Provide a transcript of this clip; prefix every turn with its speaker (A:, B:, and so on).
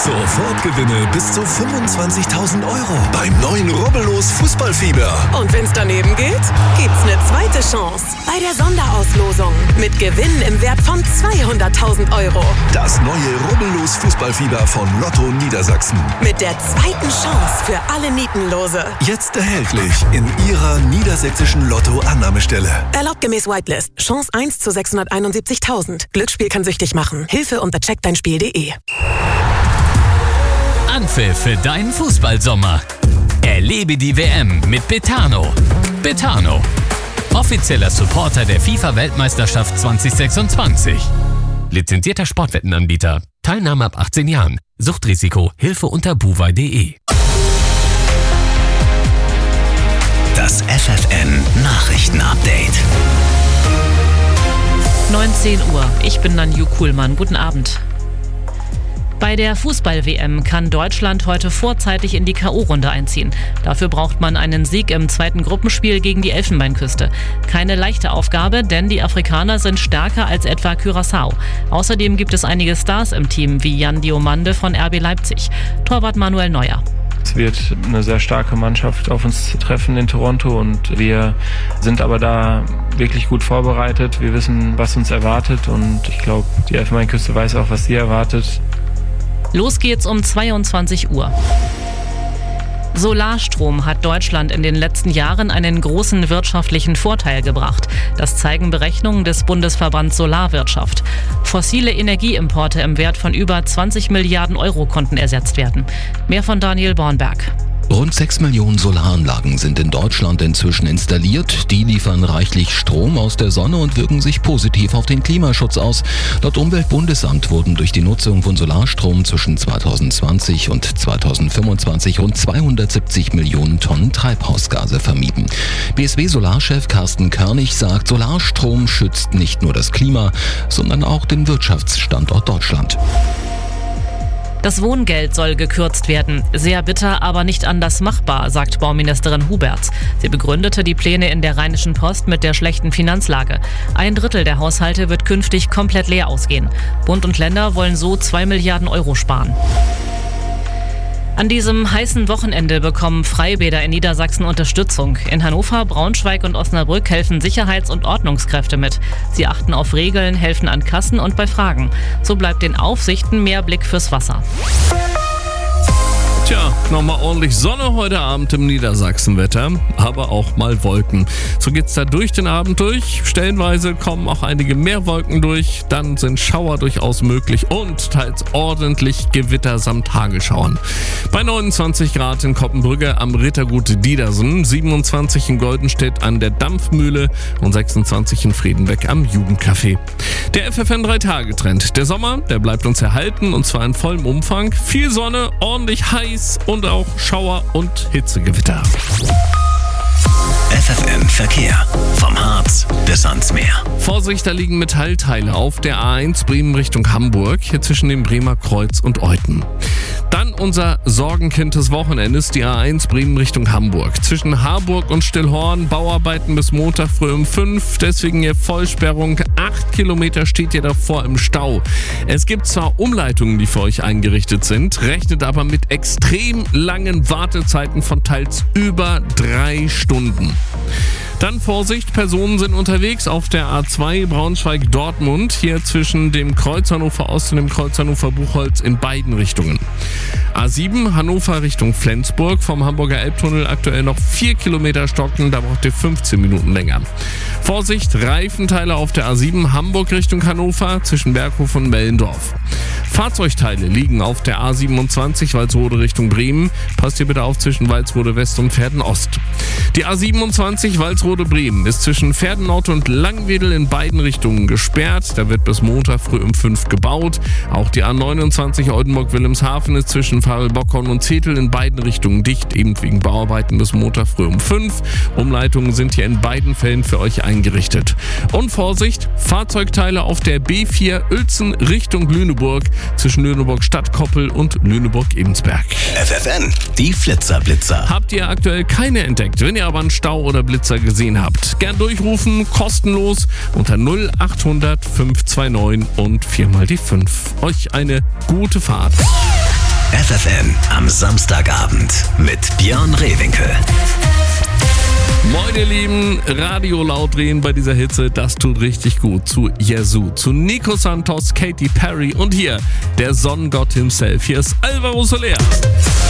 A: Sofort Gewinne bis zu 25.000 Euro beim neuen Rubbellos Fußballfieber.
B: Und wenn's daneben geht, gibt's eine zweite Chance bei der Sonderauslosung mit Gewinnen im Wert von 200.000 Euro.
A: Das neue Rubbellos Fußballfieber von Lotto Niedersachsen.
B: Mit der zweiten Chance für alle Nietenlose.
A: Jetzt erhältlich in Ihrer niedersächsischen Lotto-Annahmestelle.
B: Erlaubt gemäß Whitelist. Chance 1 zu 671.000. Glücksspiel kann süchtig machen. Hilfe unter checkdeinspiel.de.
C: Anpfiff für deinen Fußballsommer. Erlebe die WM mit Betano. Betano, offizieller Supporter der FIFA-Weltmeisterschaft 2026. Lizenzierter Sportwettenanbieter. Teilnahme ab 18 Jahren. Suchtrisiko. Hilfe unter buwei.de.
D: Das FFN Nachrichtenupdate.
E: 19 Uhr. Ich bin Nanju Kuhlmann. Guten Abend. Bei der Fußball-WM kann Deutschland heute vorzeitig in die K.O.-Runde einziehen. Dafür braucht man einen Sieg im zweiten Gruppenspiel gegen die Elfenbeinküste. Keine leichte Aufgabe, denn die Afrikaner sind stärker als etwa Curaçao. Außerdem gibt es einige Stars im Team, wie Jan Diomande von RB Leipzig. Torwart Manuel Neuer.
F: Es wird eine sehr starke Mannschaft auf uns treffen in Toronto und wir sind aber da wirklich gut vorbereitet. Wir wissen, was uns erwartet und ich glaube, die Elfenbeinküste weiß auch, was sie erwartet.
E: Los geht's um 22 Uhr. Solarstrom hat Deutschland in den letzten Jahren einen großen wirtschaftlichen Vorteil gebracht. Das zeigen Berechnungen des Bundesverbands Solarwirtschaft. Fossile Energieimporte im Wert von über 20 Milliarden Euro konnten ersetzt werden. Mehr von Daniel Bornberg.
G: Rund 6 Millionen Solaranlagen sind in Deutschland inzwischen installiert. Die liefern reichlich Strom aus der Sonne und wirken sich positiv auf den Klimaschutz aus. Laut Umweltbundesamt wurden durch die Nutzung von Solarstrom zwischen 2020 und 2025 rund 270 Millionen Tonnen Treibhausgase vermieden. BSW-Solarchef Carsten Körnig sagt, Solarstrom schützt nicht nur das Klima, sondern auch den Wirtschaftsstandort Deutschland.
E: Das Wohngeld soll gekürzt werden. Sehr bitter, aber nicht anders machbar, sagt Bauministerin Huberts. Sie begründete die Pläne in der Rheinischen Post mit der schlechten Finanzlage. 1/3 der Haushalte wird künftig komplett leer ausgehen. Bund und Länder wollen so 2 Milliarden Euro sparen. An diesem heißen Wochenende bekommen Freibäder in Niedersachsen Unterstützung. In Hannover, Braunschweig und Osnabrück helfen Sicherheits- und Ordnungskräfte mit. Sie achten auf Regeln, helfen an Kassen und bei Fragen. So bleibt den Aufsichten mehr Blick fürs Wasser.
H: Tja, nochmal ordentlich Sonne heute Abend im Niedersachsenwetter, aber auch mal Wolken. So geht's da durch den Abend durch. Stellenweise kommen auch einige mehr Wolken durch. Dann sind Schauer durchaus möglich und teils ordentlich Gewitter samt Hagelschauern. Bei 29 Grad in Koppenbrügge am Rittergut Diedersen, 27 in Goldenstedt an der Dampfmühle und 26 in Friedenbeck am Jugendcafé. Der FFN 3-Tage-Trend. Der Sommer, der bleibt uns erhalten und zwar in vollem Umfang. Viel Sonne, ordentlich heiß und auch Schauer und Hitzegewitter.
D: FFN Verkehr. Vom Harz bis ans Meer.
H: Vorsicht, da liegen Metallteile auf der A1 Bremen Richtung Hamburg, hier zwischen dem Bremer Kreuz und Euthen. Dann unser Sorgenkind des Wochenendes, die A1 Bremen Richtung Hamburg. Zwischen Harburg und Stillhorn, Bauarbeiten bis Montag früh um 5, deswegen hier Vollsperrung. 8 Kilometer steht ihr davor im Stau. Es gibt zwar Umleitungen, die für euch eingerichtet sind, rechnet aber mit extrem langen Wartezeiten von teils über 3 Stunden. Dann Vorsicht, Personen sind unterwegs auf der A2 Braunschweig-Dortmund, hier zwischen dem Kreuz Hannover Ost und dem Kreuz Hannover Buchholz in beiden Richtungen. A7 Hannover Richtung Flensburg, vom Hamburger Elbtunnel aktuell noch 4 Kilometer stocken, da braucht ihr 15 Minuten länger. Vorsicht, Reifenteile auf der A7 Hamburg Richtung Hannover zwischen Berghof und Mellendorf. Fahrzeugteile liegen auf der A27 Walsrode Richtung Bremen. Passt hier bitte auf zwischen Walsrode West und Verden Ost. Die A27 Walsrode Bremen ist zwischen Verdenort und Langwedel in beiden Richtungen gesperrt. Da wird bis Montag früh um 5 gebaut. Auch die A29 Oldenburg-Wilhelmshaven ist zwischen Farel-Bockhorn und Zetel in beiden Richtungen dicht, eben wegen Bauarbeiten bis Montag früh um 5. Umleitungen sind hier in beiden Fällen für euch eingerichtet. Und Vorsicht, Fahrzeugteile auf der B4 Uelzen Richtung Lüneburg zwischen Lüneburg-Stadtkoppel und Lüneburg-Ebensberg.
D: FFN, die Flitzerblitzer.
H: Habt ihr aktuell keine entdeckt? Wenn ihr aber einen Stau oder Blitzer gesehen habt, gern durchrufen, kostenlos unter 0800 529 und 4 mal die 5. Euch eine gute Fahrt.
D: FFN am Samstagabend mit Björn Rehwinkel.
H: Moin ihr Lieben, Radio laut drehen bei dieser Hitze, das tut richtig gut. Zu Yazoo, zu Nico Santos, Katy Perry und hier der Sonnengott himself. Hier ist Alvaro Soler.